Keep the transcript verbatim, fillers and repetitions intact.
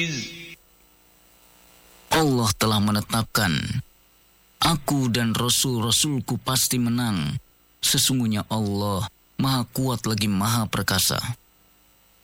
Allah telah menetapkan, aku dan Rasul-Rasulku pasti menang. Sesungguhnya Allah Maha Kuat lagi Maha Perkasa.